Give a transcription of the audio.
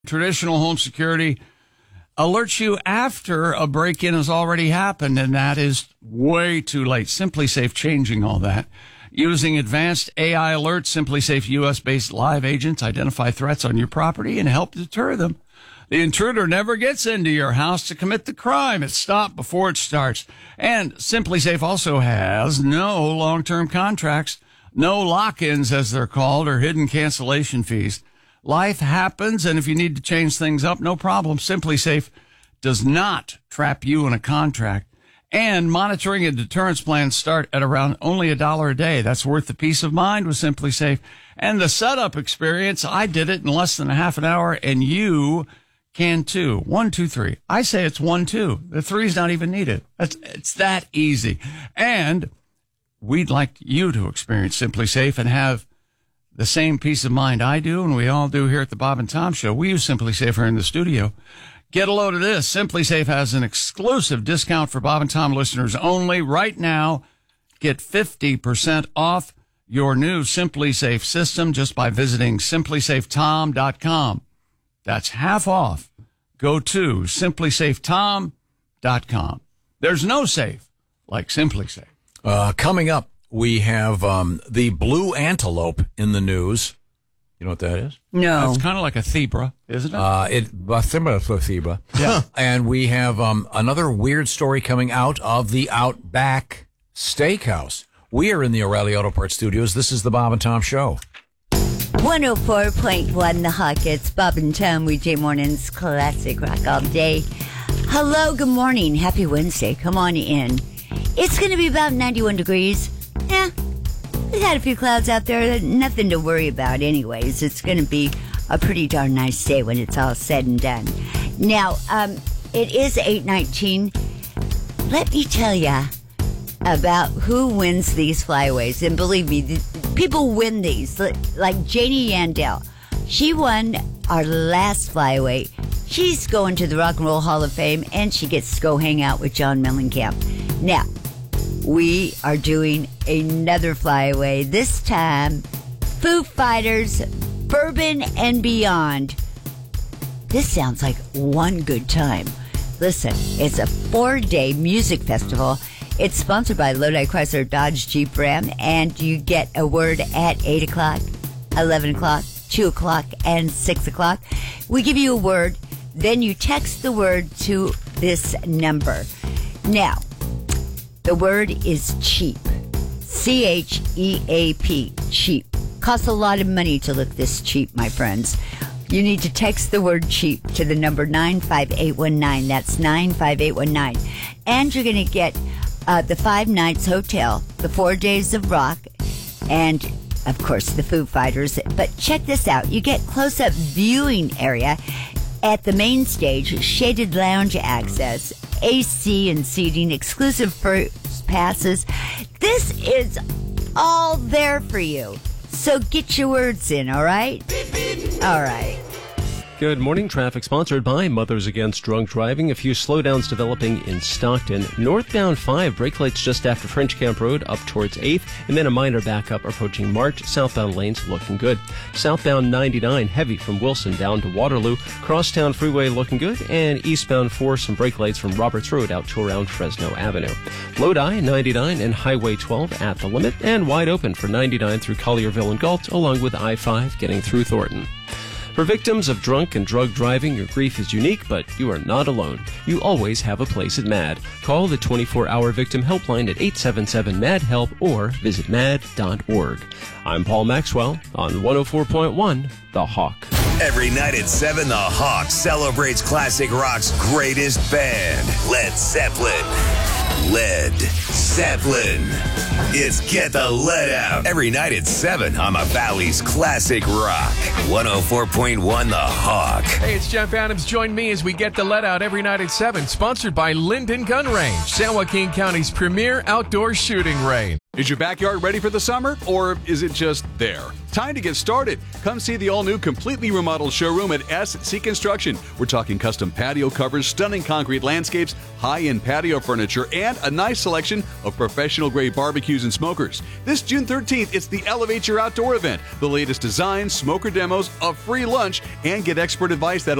Traditional home security alerts you after a break-in has already happened, and that is way too late. SimpliSafe changing all that. Using advanced AI alerts, SimpliSafe U.S.-based live agents identify threats on your property and help deter them. The intruder never gets into your house to commit the crime. It's stopped before it starts. And SimpliSafe also has no long-term contracts, no lock-ins, as they're called, or hidden cancellation fees. Life happens, and if you need to change things up, no problem. SimpliSafe does not trap you in a contract. And monitoring and deterrence plans start at around only $1 a day. That's worth the peace of mind with SimpliSafe. And the setup experience, I did it in less than a half an hour, and you can too. 1, 2, 3. I say it's 1, 2. The 3's not even needed. It's that easy. And we'd like you to experience SimpliSafe and have the same peace of mind I do, and we all do here at the Bob and Tom Show. We use SimpliSafe here in the studio. Get a load of this. SimpliSafe has an exclusive discount for Bob and Tom listeners only. Right now, get 50% off your new SimpliSafe system just by visiting SimpliSafeTom.com. That's half off. Go to SimpliSafeTom.com. There's no safe like SimpliSafe. Coming up, we have the blue antelope in the news. You know what that is? No. It's kind of like a zebra, isn't it? Zebra. Yeah. And we have another weird story coming out of the Outback Steakhouse. We are in the O'Reilly Auto Parts Studios. This is the Bob and Tom Show. 104.1 The Hawk. It's Bob and Tom, weekday mornings, classic rock all day. Hello, good morning. Happy Wednesday. Come on in. It's going to be about 91 degrees. Yeah, we had a few clouds out there. Nothing to worry about anyways. It's going to be a pretty darn nice day when it's all said and done. Now, it is 8:19. Let me tell you about who wins these flyaways. And believe me, people win these. Like Janie Yandel. She won our last flyaway. She's going to the Rock and Roll Hall of Fame, and she gets to go hang out with John Mellencamp. Now, we are doing another flyaway. This time, Foo Fighters, Bourbon and Beyond. This sounds like one good time. Listen, it's a 4-day music festival. It's sponsored by Lodi Chrysler Dodge Jeep Ram, and you get a word at 8 o'clock, 11 o'clock, 2 o'clock, and 6 o'clock. We give you a word, then you text the word to this number. Now, the word is cheap. CHEAP. Cheap. Costs a lot of money to look this cheap, my friends. You need to text the word cheap to the number 95819. That's 95819. And you're going to get the 5 nights hotel, the 4 days of rock, and, of course, the Foo Fighters. But check this out. You get close-up viewing area at the main stage, shaded lounge access, AC and seating, exclusive first passes. This is all there for you. So get your words in, all right? All right. Good morning. Traffic sponsored by Mothers Against Drunk Driving. A few slowdowns developing in Stockton. Northbound 5, brake lights just after French Camp Road up towards 8th, and then a minor backup approaching March. Southbound lanes looking good. Southbound 99, heavy from Wilson down to Waterloo. Crosstown Freeway looking good, and eastbound 4, some brake lights from Roberts Road out to around Fresno Avenue. Lodi 99 and Highway 12 at the limit, and wide open for 99 through Collierville and Galt, along with I-5 getting through Thornton. For victims of drunk and drug driving, your grief is unique, but you are not alone. You always have a place at MAD. Call the 24-hour victim helpline at 877-MAD-HELP or visit mad.org. I'm Paul Maxwell on 104.1 The Hawk. Every night at 7, The Hawk celebrates classic rock's greatest band, Led Zeppelin. Led Zeppelin. It's Get the Lead Out. Every night at 7 on the Valley's Classic Rock. 104.1 The Hawk. Hey, it's Jeff Adams. Join me as we get the lead out every night at 7. Sponsored by Linden Gun Range, San Joaquin County's premier outdoor shooting range. Is your backyard ready for the summer, or is it just there? Time to get started. Come see the all-new, completely remodeled showroom at SC Construction. We're talking custom patio covers, stunning concrete landscapes, high-end patio furniture, and a nice selection of professional-grade barbecues and smokers. This June 13th, it's the Elevate Your Outdoor event. The latest designs, smoker demos, a free lunch, and get expert advice that'll